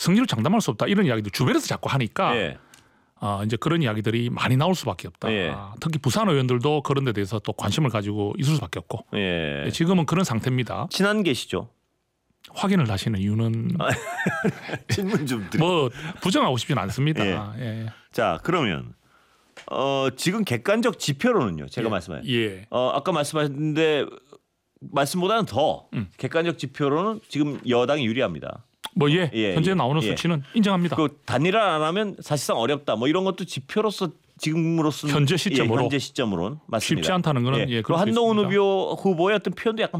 승리를 장담할 수 없다 이런 이야기도 주변에서 자꾸 하니까 예. 이제 그런 이야기들이 많이 나올 수밖에 없다. 예. 특히 부산 의원들도 그런 데 대해서 또 관심을 가지고 있을 수밖에 없고 예. 지금은 그런 상태입니다. 친한 계시죠? 확인을 하시는 이유는 질문 좀 드려. 뭐 부정하고 싶지는 않습니다. 예. 예. 자 그러면 지금 객관적 지표로는요. 제가 예. 말씀한 예. 아까 말씀하셨는데 말씀보다는 더 객관적 지표로는 지금 여당이 유리합니다. 뭐 예. 예, 현재 예. 나오는 예. 수치는 인정합니다. 그 단일화 안 하면 사실상 어렵다. 뭐 이런 것도 지표로서 지금으로서는 현재 시점으로 현재 시점으로는 맞습니다. 쉽지 않다는 거는 예, 그 그럴 수 한동훈 있습니다. 후보의 어떤 표현도 약간